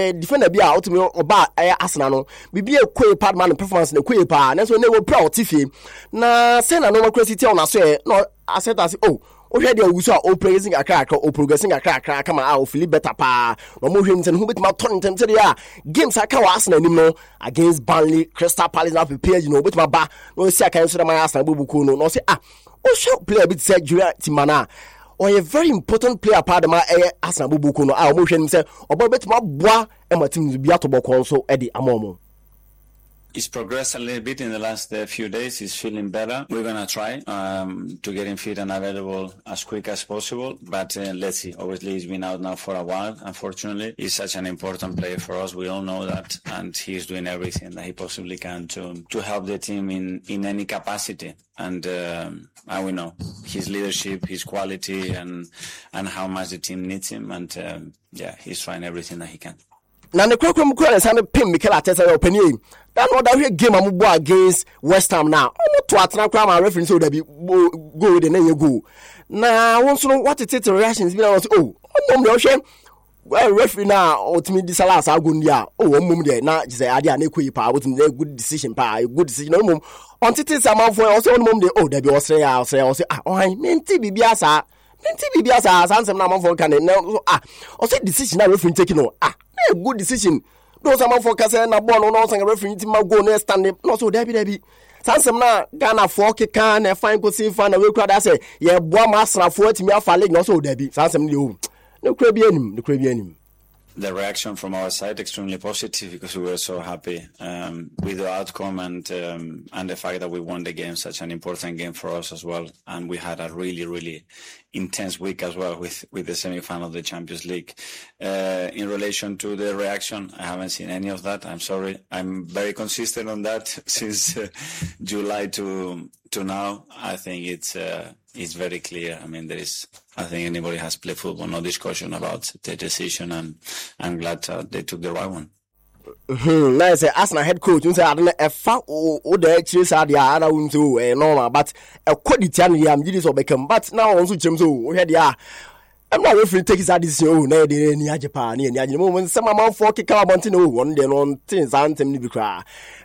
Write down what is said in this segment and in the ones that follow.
defender bi a ultimate oba Arsenal no bibi ekwe pad man performance na ekwe pa na so na wo pra otifi na say na no crazy on aso no asset as ohwe de awuso a o praising akra o progressing akra kama a o feel better pa no mo hwe nten hu betima ton ntem se dia games aka wa Arsenal nim no against Burnley Crystal Palace na prepare betima ba no si aka so da man Arsenal bubuku no say o show player bit say Julia Timana or a very important player part of my Arsenal bubuku no a mo hwe nim se obo betima boa e ma team bi atobo kon so e di amomo. He's progressed a little bit in the last few days. He's feeling better. We're going to try to get him fit and available as quick as possible. But let's see. Obviously, he's been out now for a while. Unfortunately, he's such an important player for us. We all know that. And he's doing everything that he possibly can to help the team in any capacity. And we know his leadership, his quality, and how much the team needs him. And he's trying everything that he can. Na ne kwakram kura na pim Mikel Arteta ya opani that no that game amubo against West Ham now omo to atena kura ma referee so da bi go de na ye go na won so what it reactions bi na was mom de ohwe well referee na ultimate disala sa go ndia mom de na je say ade na ekoyi pa what a good decision no mom on titi sama for also mom de da bi osre ya say menti bibia sa sansem na man for kan na also decision na referee taking no a good decision. Those are for Casa and a ball on also referring to my goal next stand not so Debbie. Sansem na Ghana for can and fine go see fan away crowd. I say, yeah, boy, master for me off a leg, not so Debbie. Sansem you. No Caribbean. The reaction from our side extremely positive because we were so happy with the outcome and the fact that we won the game, such an important game for us as well. And we had a really, really intense week as well with the semi-final of the Champions League. In relation to the reaction, I haven't seen any of that. I'm sorry. I'm very consistent on that since July to now. I think it's very clear. I mean, I think anybody has played football, no discussion about the decision, and I'm glad they took the right one. Nice. Arsenal head coach, you say I don't know if the chase are the other normal, but a quality and I'm Gidis or Beckham. But now also James, we had I'm not referring to take his decision. No, they near Japan, near the moment. Some amount for Kika Montino, one day on things and Timmy.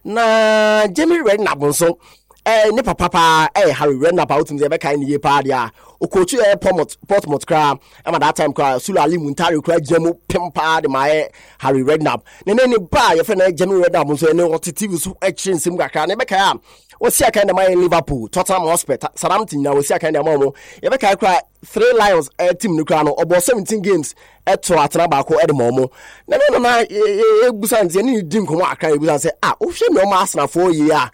Na Jamie Redknapp so. Ne papa Harry Redknapp out in the back in the party o coach Portsmouth cra am that time cra Sulu Ali Muntari cra Jemu Pimpa de my Harry Redknapp ne ba your friend Jamie Redknapp so ne otiti so action sim kakra ne beka o sia kind of my Liverpool Tottenham Hotspur Southampton na o sia kind of mamo ye beka cra 3 Lions team no cra no about 17 games to atena ba ko edmomo na ebusan ze ni dim ko akra ebusan say o hwe me o ma Arsenal for year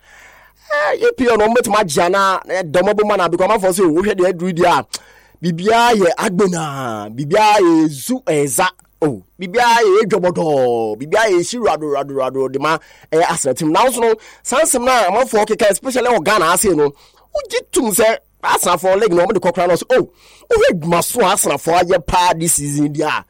EPO no met majana domobo mana because man for say wo hwe de adru dia bibia ye agbena bibia ye zu eza bibia ye dwobodo bibia ye shirado de ma Arsenal team now so no sansem na man for keka especially o Ghana ase no ugitum say Arsenal for leg no mo de kokra no so we maso Arsenal for aye pa this season dia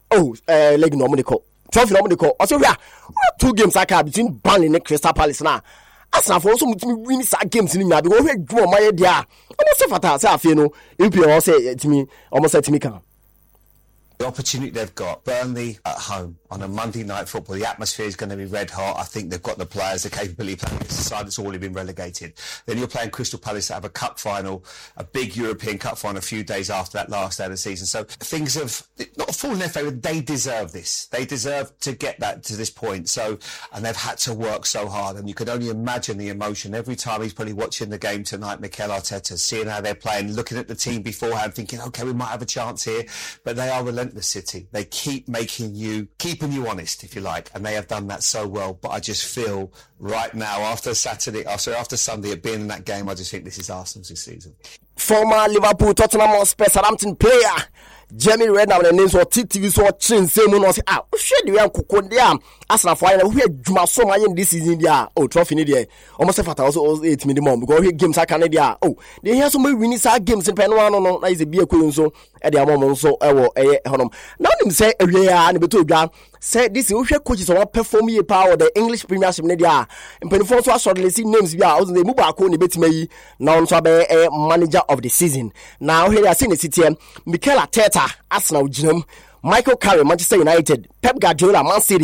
leg no mo de ko trophy no mo de ko also we 2 games aka between Burnley and Crystal Palace na Arsenal for also win some games in because we draw my idea. Almost say fata say afie no EPO say to me almost say to me kan. The opportunity they've got, Burnley at home on a Monday night football, the atmosphere is going to be red hot. I think they've got the players, the capability playing against a side that's already been relegated. Then you're playing Crystal Palace to have a cup final, a big European cup final a few days after that last day of the season. So things have not fallen in their favour. They deserve this. They deserve to get that to this point. So, and they've had to work so hard. And you could only imagine the emotion every time he's probably watching the game tonight, Mikel Arteta, seeing how they're playing, looking at the team beforehand, thinking, okay, we might have a chance here. But they are relentless. City. They keep keeping you honest, if you like, and they have done that so well. But I just feel right now, after Sunday, at being in that game, I just think this is Arsenal's this season. Former Liverpool, Tottenham Hotspur, Southampton player Jamie Redknapp and names for TV so chin say no say shey the am dia Arsenal for we adwuma so ma yin this season dia trophy ni there almost fata also 8 minimum because we games aka na dia they hear so many winning games in pen no na is be akuru so e dia mom so e wo honom now nim say ewie ya na beto odwa say this we hwe coaches so perform ye power the English Premiership ni dia mpenifo so asodle see names bia also they mu ba ko ne betima yi now so be manager of the season now here I see the city Mikel Arteta Arsenal Jinam Michael Carrick Manchester United Pep Guardiola Man City